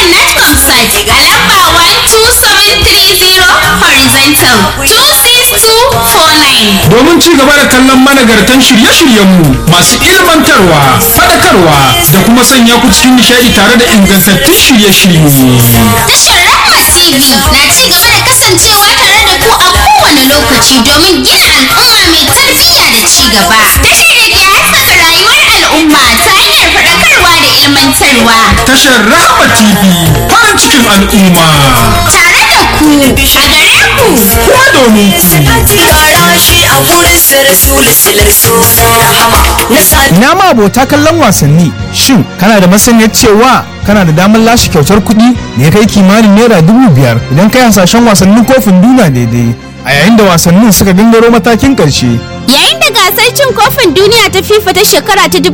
Network site a lamba 12730 horizontal 26249. Domin ci gaba da kallon managartan shirye-shiryenmu masu ilmantarwa, faɗakarwa da kuma sanya ku cikin nishaɗi tare da ingantattun shirye-shirye. Tashar Rahma TV na ci gaba da kasancewa tare da ku a kowane lokaci domin gina al'umma mai tarbiyya da ci gaba. Tashar da ke haskaka rayuwar al'umma ta hanyar faɗakarwa da ilmantarwa. Tashar Rahma TV farin cikin al'umma. Tare da ku a gare ku. Kuma domin ku. Ina ma abota kallon wasanni, shin kana da masaniyar cewa kana da damar lashe kyautar kuɗi da ya kai kimanin naira 5,000 idan kai hasashen wasannin kofin duniya daidai a yayin da wasannin suka gangaro matakin ƙarshe. Yayin da gasar cin kofin duniya ta FIFA ta shekara ta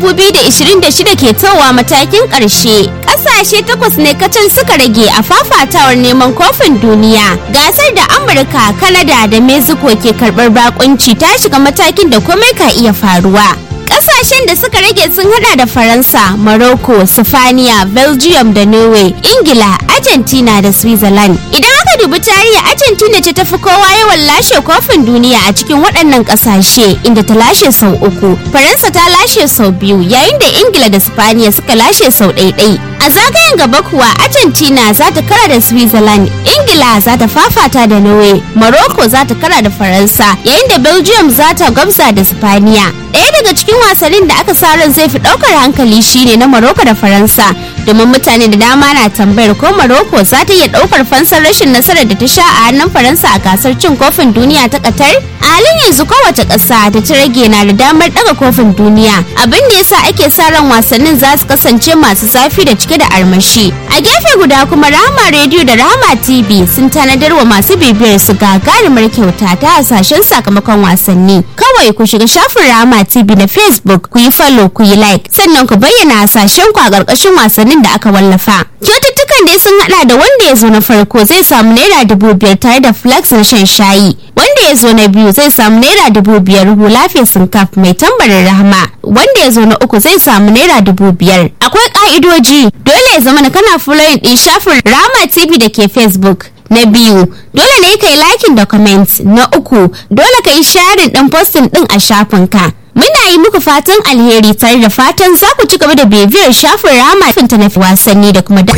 2026 ke towa matakin ƙarshe, ƙasashe 8 ne kacal suka rage a fafatawar neman kofin duniya. Gasar da Amurka, Kanada da Mexico ke karɓar bakunci ta shiga matakin da komai ka iya faruwa. Kasashen da suka rage sun hada da Faransa, Morocco, Sifaniya, Belgium da Norway, Ingila, Argentina da Switzerland. Idan aka dubi tarihi, Argentina ce tafi kowa yawan lashe kofin duniya a cikin waɗannan kasashe inda ta lashe sau 3. Faransa ta lashe sau 2 yayin da Ingila da Sifaniya suka lashe sau 1. A zagayen gaba kuwa Argentina za ta kara da Switzerland, Ingila za ta fafata da Norway, Morocco za ta kara da Faransa, yayin da Belgium za ta gwabza da Sifaniya. Ɗaya daga cikin wasannin da aka sa ran zai fi ɗaukar hankali shine na Morocco da Faransa, domin mutane da dama na tambayar ko Morocco za ta iya ɗaukar fansar rashin nasarar da ta sha a hannun Faransa a gasar cin kofin duniya ta Qatar. A halin yanzu kowace ƙasa da ta rage na da damar ɗaga kofin duniya, abin da yasa ake sa ran wasannin za su kasance masu zafi da cike da armashi. A gefe guda kuma Rahama Radio da Rahama TV sun tanadar wa masu bibiyar su gagarumar kyauta ta hasashen sakamakon wasanni. Kawai ku shiga shafin Rahama TV na Facebook, ku yi follow, ku yi like, sannan ku bayyana hasashen ku a ƙarƙashin wasannin da aka wallafa. Kyaututtukan dai sun hada da wanda ya zo na farko zai samu naira 5,000 tare da flax na shan shayi. Wanda ya zo na biyu zai samu naira 5,000 hula fesin kaf mai tambarin Rahama. Wanda ya zo na uku zai samu naira 5,000. Akwai ka'idoji, dole ya zama kana following din shafin Rahama TV da ke Facebook. Na biyu, dole ne ka yi liking da comment. Na uku, dole ka yi sharing din posting din a shafinka. Muna yi muku fatan alheri tare da fatan za ku ci gaba da bibiyar shafin Rahama ta na wasanni da kuma da.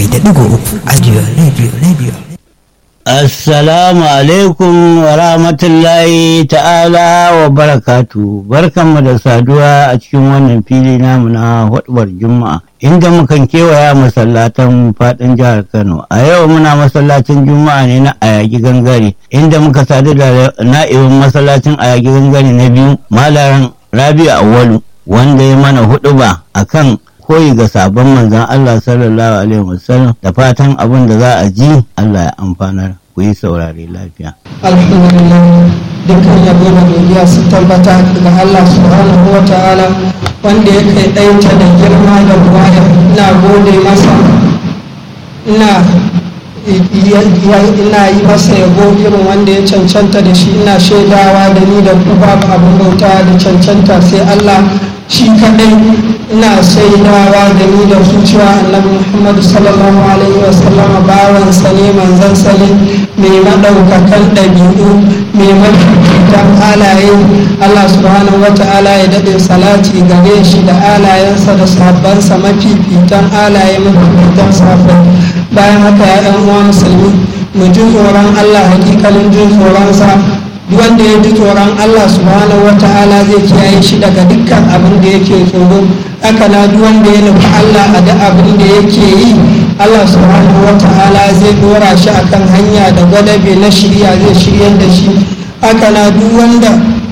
Assalamu alaikum wa rahmatullahi ta'ala wa barakatu. Barkanmu da saduwa a cikin wannan fili namu na huɗubar Juma'a, inda mukan kewaya masallatan faɗin jihar Kano. A yau muna masallacin Juma'a ne na Ayagi Gangare, inda muka sadu da na'ibin masallacin Ayagi Gangare na biyu, Malam Rabi'u Awwalu, wanda ya mana huɗuba akan koyi ga sabon manzon Allah sallallahu alaihi wasallam, da fatan abin da za a ji Allah ya amfanar. Ku yi saurare lafiya. Alhamdulillah, dukkan yabo da godiya su tabbata daga Allah subhanahu wa ta'ala, wanda ya kai ɗaita da girma da buwaya. Ina gode masa, ina yi masa yabo irin wanda ya cancanta da shi. Ina shaidawa da ni da ku babu abin bauta da cancanta sai Allah shi kaɗai. Ina shaidawa da ni da su cewa annabi Muhammad sallallahu alaihi wa sallama bawansa ne, manzansa ne, mai maɗaukakan ɗabi'u, mai mafifitan halaye. Allah subhanahu wa ta'ala ya daɗe salati gare shi da halayensa da sahabbansa, mafifitan halaye, mafifitan sahabbai. Bayan haka ya ɗan uwa musulmi, mu ji tsoron Allah, hakikalin jin tsoronsa. Wanda ya ji tsoron Allah subhanahu wa ta'ala zai kiyaye shi daga dukkan abin da yake tsoro. Haka na duk wanda ya nufi Allah a da abin da yake yi, Allah subhanahu wa ta'ala zai dora shi akan hanya da gwadabe na shirya, zai shiryar da shi. Haka na duk wanda